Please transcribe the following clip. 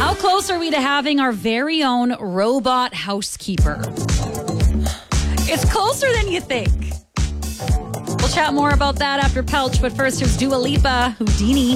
How close are we to having our very own robot housekeeper? It's closer than you think. We'll chat more about that after Pelch, but first here's Dua Lipa, Houdini.